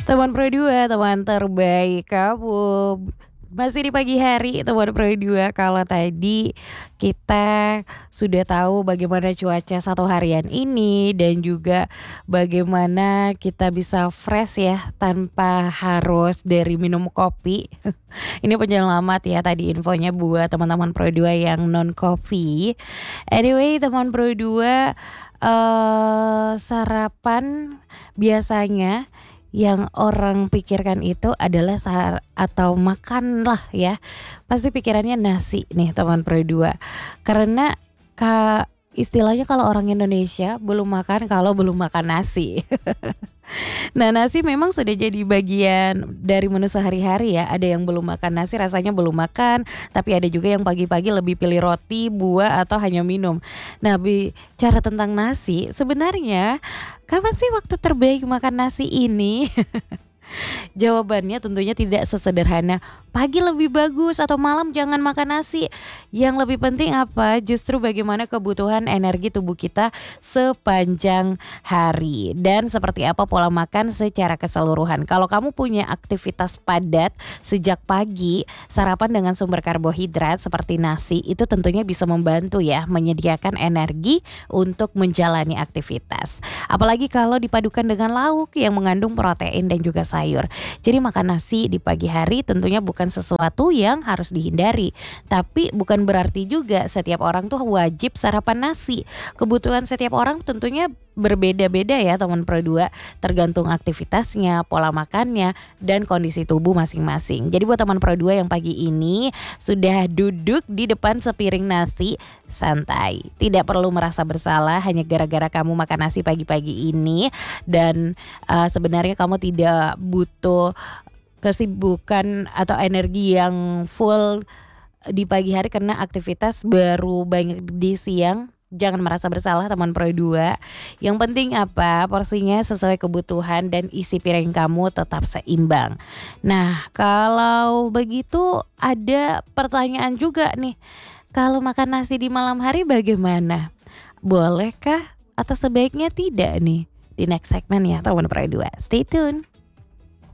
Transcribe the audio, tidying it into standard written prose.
Teman Pro 2, teman terbaik kamu. Masih di pagi hari teman Pro 2. Kalau tadi kita sudah tahu bagaimana cuaca satu harian ini dan juga bagaimana kita bisa fresh ya tanpa harus dari minum kopi. Ini penyelamat ya tadi infonya buat teman-teman Pro 2 yang non coffee. Anyway, teman Pro 2 sarapan biasanya yang orang pikirkan itu adalah atau makan lah ya. Pasti pikirannya nasi nih teman Pro 2. Karena istilahnya kalau orang Indonesia belum makan kalau belum makan nasi. Nah, nasi memang sudah jadi bagian dari menu sehari-hari ya. Ada yang belum makan nasi, rasanya belum makan, tapi ada juga yang pagi-pagi lebih pilih roti, buah atau hanya minum. Nah, bicara tentang nasi, sebenarnya kapan sih waktu terbaik makan nasi ini? Jawabannya tentunya tidak sesederhana pagi lebih bagus atau malam jangan makan nasi. Yang lebih penting apa? Justru bagaimana kebutuhan energi tubuh kita sepanjang hari dan seperti apa pola makan secara keseluruhan. Kalau kamu punya aktivitas padat sejak pagi, sarapan dengan sumber karbohidrat seperti nasi itu tentunya bisa membantu ya menyediakan energi untuk menjalani aktivitas. Apalagi kalau dipadukan dengan lauk yang mengandung protein dan juga sayur. Jadi makan nasi di pagi hari tentunya bukan sesuatu yang harus dihindari. Tapi bukan berarti juga setiap orang tuh wajib sarapan nasi. Kebutuhan setiap orang tentunya berbeda-beda ya teman Pro 2, tergantung aktivitasnya, pola makannya, dan kondisi tubuh masing-masing. Jadi buat teman Pro 2 yang pagi ini sudah duduk di depan sepiring nasi, santai. Tidak perlu merasa bersalah hanya gara-gara kamu makan nasi pagi-pagi ini. Dan sebenarnya kamu tidak butuh kesibukan atau energi yang full di pagi hari karena aktivitas baru banyak di siang. Jangan merasa bersalah teman Pro 2. Yang penting apa? Porsinya sesuai kebutuhan dan isi piring kamu tetap seimbang. Nah, kalau begitu ada pertanyaan juga nih. Kalau makan nasi di malam hari bagaimana? Bolehkah atau sebaiknya tidak nih? Di next segmen ya teman Pro 2. Stay tune.